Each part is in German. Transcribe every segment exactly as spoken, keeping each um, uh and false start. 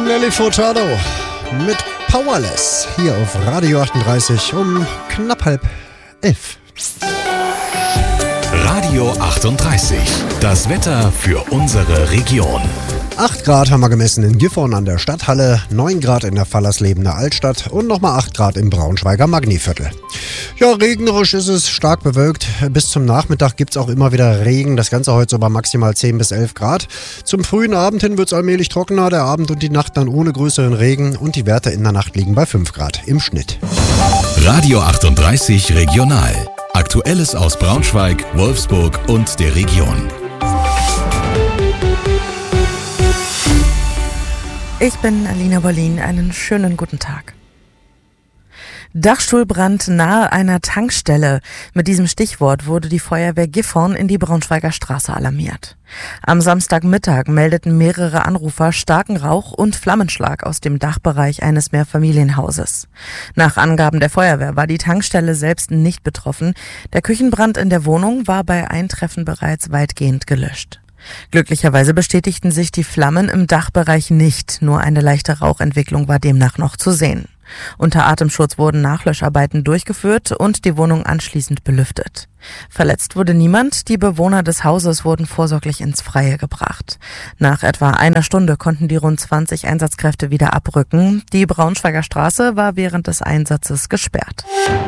Nelly Furtado mit Powerless hier auf Radio achtunddreißig um knapp halb elf. Radio achtunddreißig, das Wetter für unsere Region. acht Grad haben wir gemessen in Gifhorn an der Stadthalle, neun Grad in der Fallersleben Altstadt und nochmal acht Grad im Braunschweiger Magniviertel. Ja, regnerisch ist es, stark bewölkt. Bis zum Nachmittag gibt es auch immer wieder Regen. Das Ganze heute so bei maximal zehn bis elf Grad. Zum frühen Abend hin wird es allmählich trockener. Der Abend und die Nacht dann ohne größeren Regen. Und die Werte in der Nacht liegen bei fünf Grad im Schnitt. Radio achtunddreißig Regional. Aktuelles aus Braunschweig, Wolfsburg und der Region. Ich bin Alina Berlin. Einen schönen guten Tag. Dachstuhlbrand nahe einer Tankstelle. Mit diesem Stichwort wurde die Feuerwehr Gifhorn in die Braunschweiger Straße alarmiert. Am Samstagmittag meldeten mehrere Anrufer starken Rauch und Flammenschlag aus dem Dachbereich eines Mehrfamilienhauses. Nach Angaben der Feuerwehr war die Tankstelle selbst nicht betroffen. Der Küchenbrand in der Wohnung war bei Eintreffen bereits weitgehend gelöscht. Glücklicherweise bestätigten sich die Flammen im Dachbereich nicht, nur eine leichte Rauchentwicklung war demnach noch zu sehen. Unter Atemschutz wurden Nachlöscharbeiten durchgeführt und die Wohnung anschließend belüftet. Verletzt wurde niemand, die Bewohner des Hauses wurden vorsorglich ins Freie gebracht. Nach etwa einer Stunde konnten die rund zwanzig Einsatzkräfte wieder abrücken. Die Braunschweiger Straße war während des Einsatzes gesperrt.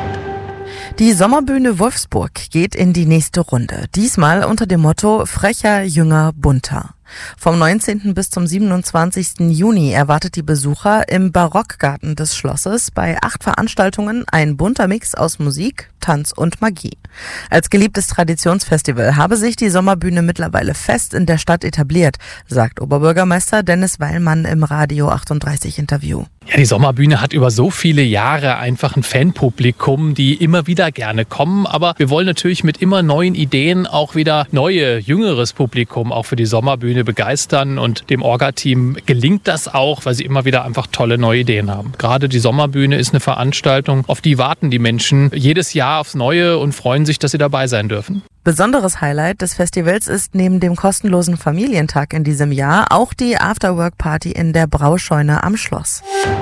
Die Sommerbühne Wolfsburg geht in die nächste Runde. Diesmal unter dem Motto Frecher, Jünger, Bunter. Vom neunzehnten bis zum siebenundzwanzigsten Juni erwartet die Besucher im Barockgarten des Schlosses bei acht Veranstaltungen ein bunter Mix aus Musik, Tanz und Magie. Als geliebtes Traditionsfestival habe sich die Sommerbühne mittlerweile fest in der Stadt etabliert, sagt Oberbürgermeister Dennis Weilmann im Radio achtunddreißig Interview. Ja, die Sommerbühne hat über so viele Jahre einfach ein Fanpublikum, die immer wieder gerne kommen. Aber wir wollen natürlich mit immer neuen Ideen auch wieder neue, jüngeres Publikum auch für die Sommerbühne begeistern. Und dem Orga-Team gelingt das auch, weil sie immer wieder einfach tolle neue Ideen haben. Gerade die Sommerbühne ist eine Veranstaltung, auf die warten die Menschen jedes Jahr aufs Neue und freuen sich, dass sie dabei sein dürfen. Besonderes Highlight des Festivals ist neben dem kostenlosen Familientag in diesem Jahr auch die Afterwork-Party in der Brauscheune am Schloss.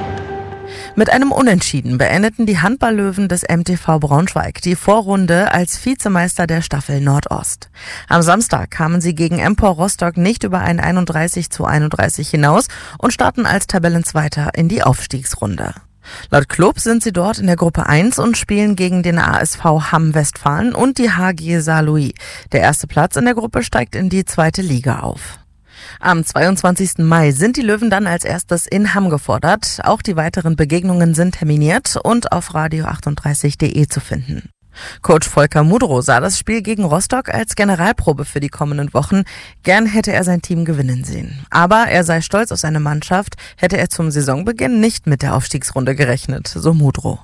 Mit einem Unentschieden beendeten die Handballlöwen des M T V Braunschweig die Vorrunde als Vizemeister der Staffel Nordost. Am Samstag kamen sie gegen Empor Rostock nicht über ein einunddreißig zu einunddreißig hinaus und starten als Tabellenzweiter in die Aufstiegsrunde. Laut Club sind sie dort in der Gruppe eins und spielen gegen den A S V Hamm Westfalen und die H G Saarlouis. Der erste Platz in der Gruppe steigt in die zweite Liga auf. Am zweiundzwanzigsten Mai sind die Löwen dann als erstes in Hamm gefordert. Auch die weiteren Begegnungen sind terminiert und auf radio achtunddreißig punkt de zu finden. Coach Volker Mudrow sah das Spiel gegen Rostock als Generalprobe für die kommenden Wochen. Gern hätte er sein Team gewinnen sehen. Aber er sei stolz auf seine Mannschaft, hätte er zum Saisonbeginn nicht mit der Aufstiegsrunde gerechnet, so Mudrow.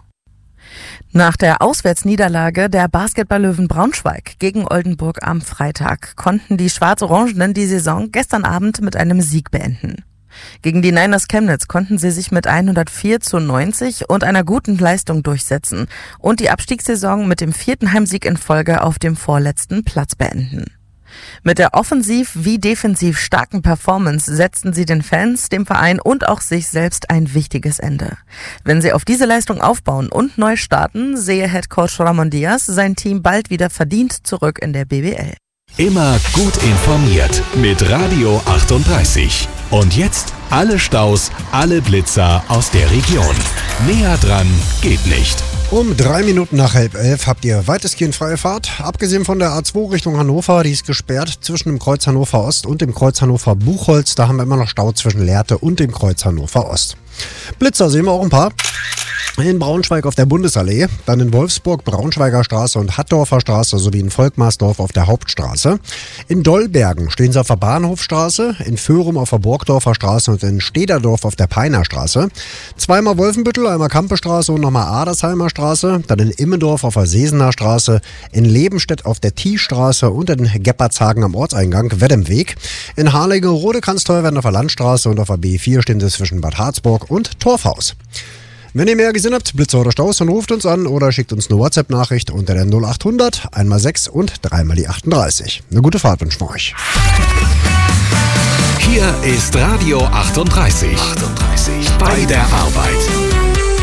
Nach der Auswärtsniederlage der Basketball-Löwen Braunschweig gegen Oldenburg am Freitag konnten die Schwarz-Orangenen die Saison gestern Abend mit einem Sieg beenden. Gegen die Niners Chemnitz konnten sie sich mit hundertvier zu neunzig und einer guten Leistung durchsetzen und die Abstiegssaison mit dem vierten Heimsieg in Folge auf dem vorletzten Platz beenden. Mit der offensiv wie defensiv starken Performance setzten sie den Fans, dem Verein und auch sich selbst ein wichtiges Ende. Wenn sie auf diese Leistung aufbauen und neu starten, sehe Headcoach Ramon Diaz sein Team bald wieder verdient zurück in der B B L. Immer gut informiert mit Radio achtunddreißig. Und jetzt alle Staus, alle Blitzer aus der Region. Näher dran geht nicht. Um drei Minuten nach halb elf habt ihr weitestgehend freie Fahrt. Abgesehen von der A zwei Richtung Hannover, die ist gesperrt zwischen dem Kreuz Hannover Ost und dem Kreuz Hannover Buchholz. Da haben wir immer noch Stau zwischen Lehrte und dem Kreuz Hannover Ost. Blitzer sehen wir auch ein paar. In Braunschweig auf der Bundesallee, dann in Wolfsburg Braunschweiger Straße und Hattorfer Straße sowie in Volkmarsdorf auf der Hauptstraße. In Dollbergen stehen sie auf der Bahnhofstraße, in Föhrum auf der Burgdorfer Straße und in Stederdorf auf der Peiner Straße. Zweimal Wolfenbüttel, einmal Kampestraße und nochmal Adersheimer Straße. Dann in Immendorf auf der Sesener Straße, in Lebenstedt auf der Tiestraße und in Geppertshagen am Ortseingang Weddemweg. In Harlingen Rodekanstheuer auf der Landstraße und auf der B vier stehen sie zwischen Bad Harzburg und Torfhaus. Wenn ihr mehr gesehen habt, Blitzer oder Staus, dann ruft uns an oder schickt uns eine WhatsApp-Nachricht unter der null achthundert, einmal sechs und dreimal die achtunddreißig. Eine gute Fahrt wünschen wir euch. Hier ist Radio achtunddreißig. achtunddreißig. Bei der Arbeit.